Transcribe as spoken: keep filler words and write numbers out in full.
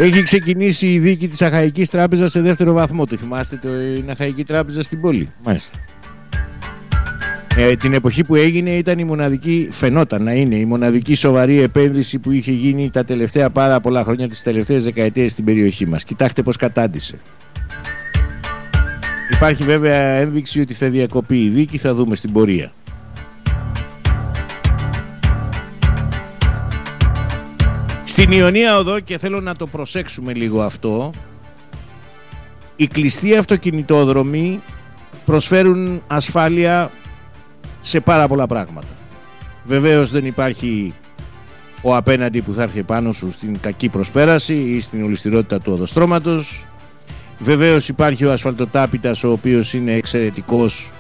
Έχει ξεκινήσει η δίκη της Αχαϊκής Τράπεζας σε δεύτερο βαθμό. Το θυμάστε την Αχαϊκή Τράπεζα στην πόλη? Μάλιστα. Ε, την εποχή που έγινε ήταν η μοναδική, φαινόταν να είναι η μοναδική σοβαρή επένδυση που είχε γίνει τα τελευταία πάρα πολλά χρόνια, τις τελευταίες δεκαετίες στην περιοχή μας. Κοιτάξτε πως κατάντησε. Υπάρχει βέβαια ένδειξη ότι θα διακοπεί η δίκη, θα δούμε στην πορεία. Στην Ιωνία Οδό, και θέλω να το προσέξουμε λίγο αυτό, οι κλειστοί αυτοκινητόδρομοι προσφέρουν ασφάλεια σε πάρα πολλά πράγματα. Βεβαίως δεν υπάρχει ο απέναντι που θα έρθει επάνω σου στην κακή προσπέραση ή στην ολισθηρότητα του οδοστρώματος. Βεβαίως υπάρχει ο ασφαλτοτάπητας, ο οποίος είναι εξαιρετικός